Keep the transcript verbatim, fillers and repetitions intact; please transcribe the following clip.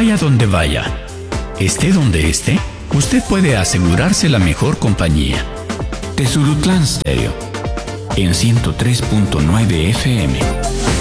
Vaya donde vaya, esté donde esté, usted puede asegurarse la mejor compañía. Tezulutlán Stereo, en ciento tres punto nueve F M.